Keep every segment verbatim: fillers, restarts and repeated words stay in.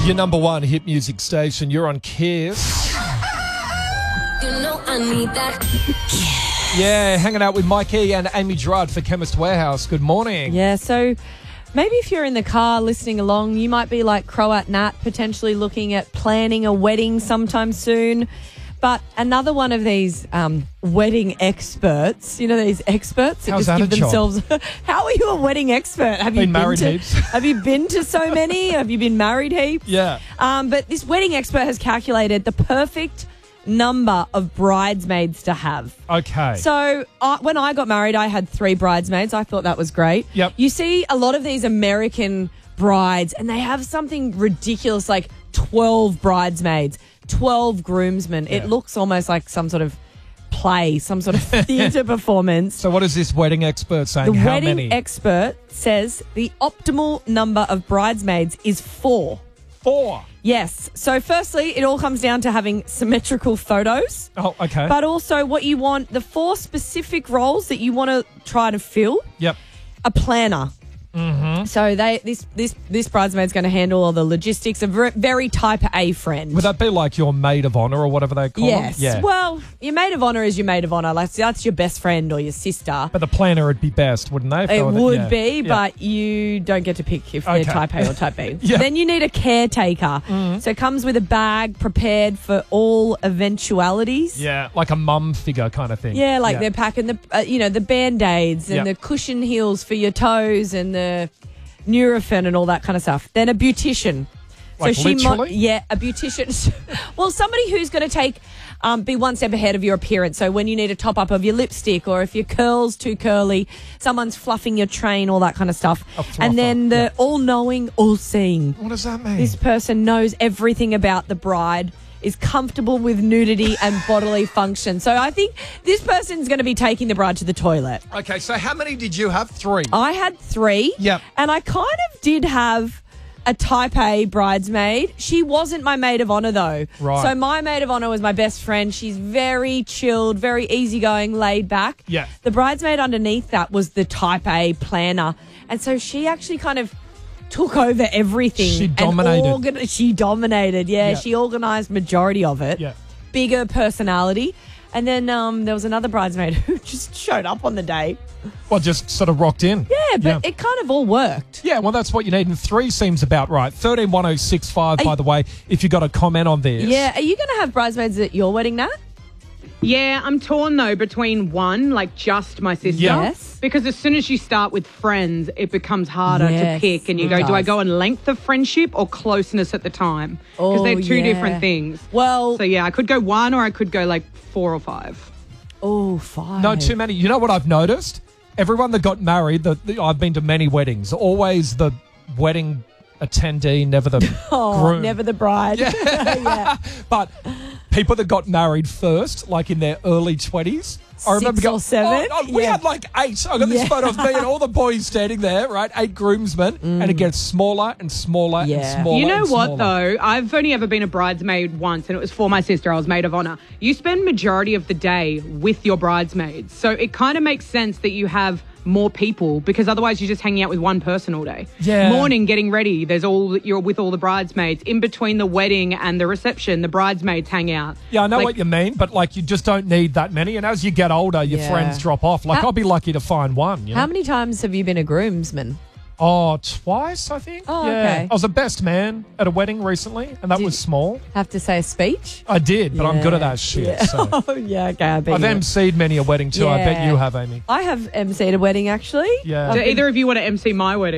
Your number one hit music station. You're on Kiss. You know I need that. Yeah, hanging out with Mike E and Amy Gerard for Chemist Warehouse. Good morning. Yeah, so maybe if you're in the car listening along, you might be like Croat Nat, potentially looking at planning a wedding sometime soon. But another one of these um, wedding experts, you know, these experts that How's just that give a job? themselves. How are you a wedding expert? Have Been you married been to, heaps. Have you been to so many? Have you been married heaps? Yeah. Um, but this wedding expert has calculated the perfect number of bridesmaids to have. Okay. So uh, when I got married, I had three bridesmaids. I thought that was great. Yep. You see a lot of these American brides and they have something ridiculous like twelve bridesmaids, twelve groomsmen. Yeah. It looks almost like some sort of play, some sort of theatre performance. So what is this wedding expert saying? The How wedding many? expert says the optimal number of bridesmaids is four. Four. Yes. So firstly, it all comes down to having symmetrical photos. Oh, okay. But also what you want, the four specific roles that you want to try to fill, Yep. a planner. Mm-hmm. So they this this this bridesmaid's going to handle all the logistics. A ver- very type A friend. Would that be like your maid of honour or whatever they call yes. them? Yeah. Well, your maid of honour is your maid of honour. Like that's your best friend or your sister. But the planner would be best, wouldn't they? if they It were the- would yeah. be, Yeah. but you don't get to pick if Okay. they're type A or type B. Yeah. Then you need a caretaker. Mm-hmm. So it comes with a bag prepared for all eventualities. Yeah, like a mum figure kind of thing. Yeah, like they're packing the, uh, you know, the Band-Aids and Yep. the cushion heels for your toes and the Nurofen and all that kind of stuff. Then a beautician. Like she mo- literally? yeah, a beautician. Well, somebody who's going to take, um, be one step ahead of your appearance. So when you need a top up of your lipstick or if your curl's too curly, someone's fluffing your train, all that kind of stuff. A fluffer, And then the yeah. all-knowing, all-seeing. What does that mean? This person knows everything about the bride, is comfortable with nudity and bodily function. So I think this person's going to be taking the bride to the toilet. Okay, so how many did you have? Three. I had three. Yep. And I kind of did have a type A bridesmaid. She wasn't my maid of honour though. Right. So my maid of honour was my best friend. She's very chilled, very easygoing, laid back. Yeah. The bridesmaid underneath that was the type A planner. And so she actually kind of took over everything. She and dominated. organ- she dominated, yeah. Yeah. She organised majority of it. Yeah. Bigger personality. And then um, there was another bridesmaid who just showed up on the day. Well, just sort of rocked in. Yeah, but it kind of all worked. Yeah, well, that's what you need. And three seems about right. thirteen one oh six five, Are by you- the way, if you got a comment on this. Yeah. Are you going to have bridesmaids at your wedding, Nat? Yeah, I'm torn though between one, like just my sister. Yes. Because as soon as you start with friends, it becomes harder Yes, to pick. And you it go, do I does. go on length of friendship or closeness at the time? Because Oh, they're two yeah. different things. Well, So yeah, I could go one or I could go like four or five. oh, five. No, too many. You know what I've noticed? Everyone that got married, the, the, I've been to many weddings, always the wedding attendee, never the Oh, groom. never the bride. Yeah. yeah. But people that got married first, like in their early twenties, I remember Six or going, seven? Oh, no, we Yeah. had like eight. I got this Yeah. photo of me and all the boys standing there, right? Eight groomsmen, and it gets smaller and smaller and Yeah. smaller. You know and what smaller. though? I've only ever been a bridesmaid once, and it was for my sister. I was maid of honor. You spend majority of the day with your bridesmaids, so it kind of makes sense that you have more people because otherwise you're just hanging out with one person all day. Yeah. Morning, getting ready. There's all you're with all the bridesmaids. In between the wedding and the reception, the bridesmaids hang out. Yeah, I know Like, what you mean, but like you just don't need that many. And as you get older, your Yeah. friends drop off. Like How- I'll be lucky to find one. You know? How many times have you been a groomsman? Oh, twice, I think. Oh, yeah. okay. I was a best man at a wedding recently, and that Did- was small. Have to say a speech? I did, but I'm good at Yeah. that shit. Yeah. So. Oh, yeah, okay. I bet I've you. emceed many a wedding too. I bet Yeah. you have, Amy. I have emceed a wedding, actually. Yeah. I've do been- either of you want to M C my wedding?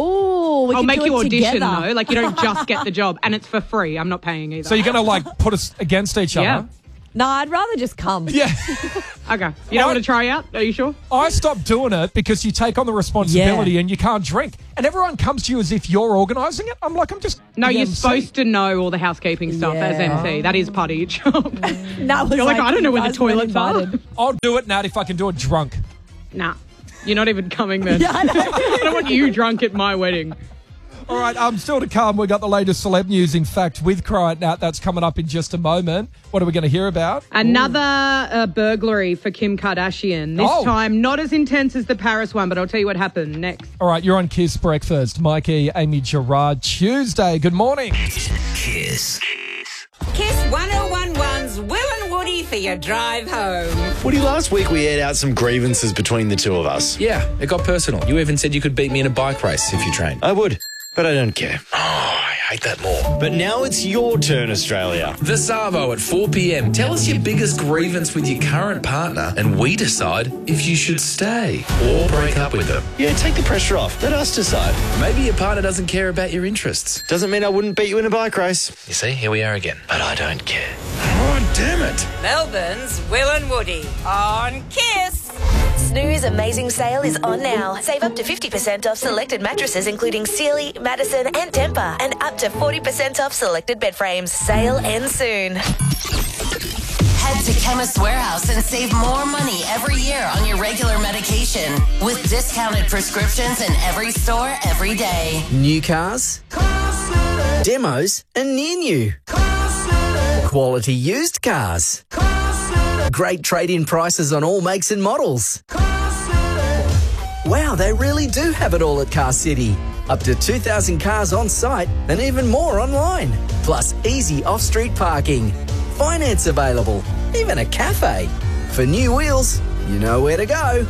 Oh, we I'll could make do you it audition together. though. Like you don't just get the job, and it's for free. I'm not paying either. So you're going to like put us against each Yeah. other? No, I'd rather just come. Yeah. Okay. You don't I- want to try out? Are you sure? I stopped doing it because you take on the responsibility Yeah. and you can't drink. And everyone comes to you as if you're organising it. I'm like, I'm just. No, the you're M C. supposed to know all the housekeeping stuff as Yeah. M C. That is part of your job. No, You're like, I don't know where the you guys weren't toilets are. invited. I'll do it, Nat, if I can do it drunk. Nah, you're not even coming then. Yeah, I know. I don't want you drunk at my wedding. All right, um, still to come, we've got the latest celeb news. In fact, with Cry It Nat, that's coming up in just a moment. What are we going to hear about? Another uh, burglary for Kim Kardashian. This Oh. time, not as intense as the Paris one, but I'll tell you what happened next. All right, you're on Kiss Breakfast. Mikey, Amy Gerard, Tuesday. Good morning. Kiss. Kiss one oh one one's Will and Woody for your drive home. Woody, last week we aired out some grievances between the two of us. Yeah, it got personal. You even said you could beat me in a bike race if you trained. I would, but I don't care. Oh, I hate that more. But now it's your turn, Australia. The Savo at four p.m. Tell us your biggest grievance with your current partner and we decide if you should stay or break up with them. Yeah, take the pressure off. Let us decide. Maybe your partner doesn't care about your interests. Doesn't mean I wouldn't beat you in a bike race. You see, here we are again. But I don't care. Oh, damn it. Melbourne's Will and Woody on Kiss. Snooze Amazing Sale is on now. Save up to fifty percent off selected mattresses including Sealy, Madison and Tempur, and up to forty percent off selected bed frames. Sale ends soon. Head to Chemist Warehouse and save more money every year on your regular medication with discounted prescriptions in every store every day. New cars, demos and near new. Quality used cars. Great trade-in prices on all makes and models. Wow, they really do have it all at Car City. Up to two thousand cars on site and even more online. Plus easy off-street parking. Finance available. Even a cafe. For new wheels, you know where to go.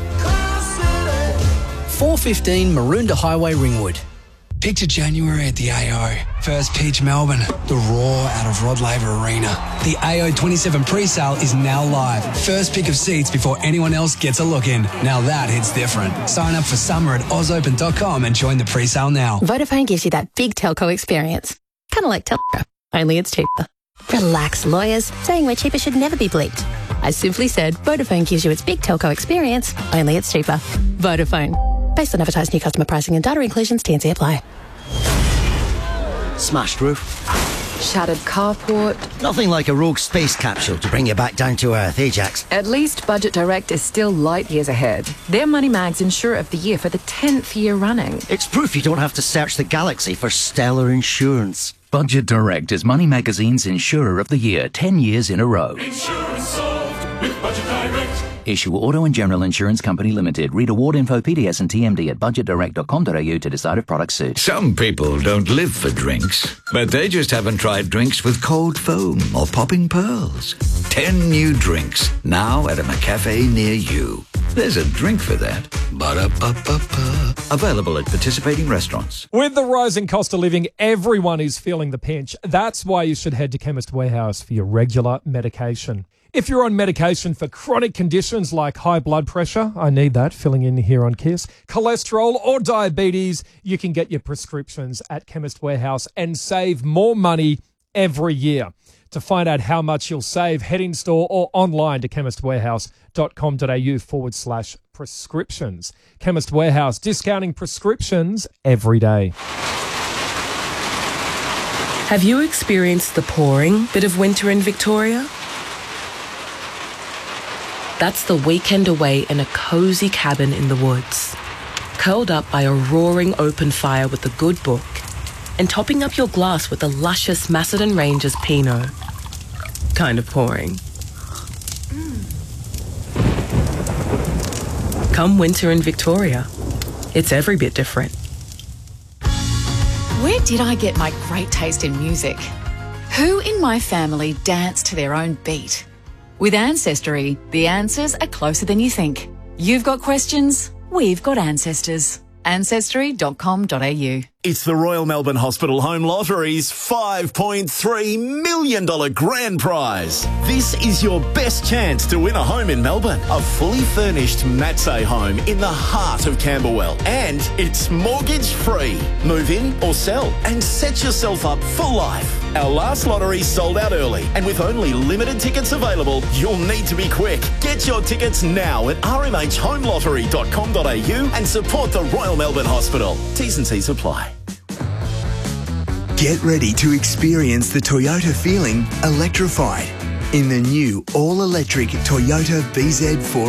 four fifteen Maroondah Highway, Ringwood. Picture January at the A O. First pitch Melbourne, the roar out of Rod Laver Arena. The A O twenty-seven pre-sale is now live. First pick of seats before anyone else gets a look in. Now that hits different. Sign up for summer at oz open dot com and join the pre-sale now. Vodafone gives you that big telco experience. Kind of like Telco, only it's cheaper. Relax, lawyers. Saying we're cheaper should never be bleeped. I simply said Vodafone gives you its big telco experience, only it's cheaper. Vodafone. Based on advertised new customer pricing and data inclusions, T and C apply. Smashed roof. Shattered carport. Nothing like a rogue space capsule to bring you back down to earth, eh, Jax? At least Budget Direct is still light years ahead. They're Money Mag's Insurer of the Year for the tenth year running. It's proof you don't have to search the galaxy for stellar insurance. Budget Direct is Money Magazine's Insurer of the Year ten years in a row. Insurance solved with Budget Direct. Issue Auto and General Insurance Company Limited. Read award info, P D S and T M D at budget direct dot com dot a u to decide if products suit. Some people don't live for drinks, but they just haven't tried drinks with cold foam or popping pearls. Ten new drinks, now at a McCafe near you. There's a drink for that. Ba-da-ba-ba-ba. Available at participating restaurants. With the rising cost of living, everyone is feeling the pinch. That's why you should head to Chemist Warehouse for your regular medication. If you're on medication for chronic conditions like high blood pressure, I need that, filling in here on Kiss, cholesterol or diabetes, you can get your prescriptions at Chemist Warehouse and save more money every year. To find out how much you'll save, head in store or online to chemist warehouse dot com dot a u forward slash prescriptions. Chemist Warehouse, discounting prescriptions every day. Have you experienced the pouring bit of winter in Victoria? That's the weekend away in a cozy cabin in the woods, curled up by a roaring open fire with a good book, and topping up your glass with a luscious Macedon Rangers Pinot. Kind of pouring. Mm. Come winter in Victoria, it's every bit different. Where did I get my great taste in music? Who in my family danced to their own beat? With Ancestry, the answers are closer than you think. You've got questions, we've got ancestors. ancestry dot com dot a u. It's the Royal Melbourne Hospital Home Lottery's five point three million dollars grand prize. This is your best chance to win a home in Melbourne. A fully furnished Matsay home in the heart of Camberwell. And it's mortgage free. Move in or sell and set yourself up for life. Our last lottery sold out early, and with only limited tickets available, you'll need to be quick. Get your tickets now at r m h home lottery dot com dot a u and support the Royal Melbourne Hospital. T's and C's apply. Get ready to experience the Toyota feeling electrified in the new all-electric Toyota B Z four